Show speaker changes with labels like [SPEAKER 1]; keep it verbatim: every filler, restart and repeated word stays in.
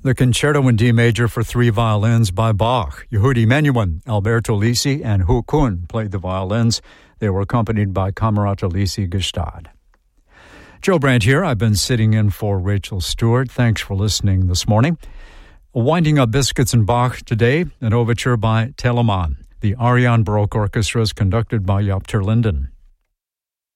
[SPEAKER 1] The Concerto in D Major for three violins by Bach. Yehudi Menuhin, Alberto Lisi, and Hu Kun played the violins. They were accompanied by Camerata Lisi Gstaad. Joe Brandt here. I've been sitting in for Rachel Stewart. Thanks for listening this morning. Winding up Biscuits and Bach today, an overture by Telemann. The Ariane Baroque Orchestra is conducted by Jaap ter Linden.